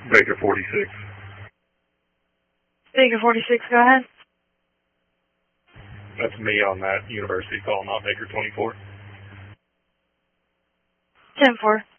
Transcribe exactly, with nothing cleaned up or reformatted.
Baker forty-six. Baker forty-six, go ahead. That's me on that university call, not Baker twenty-four. ten four.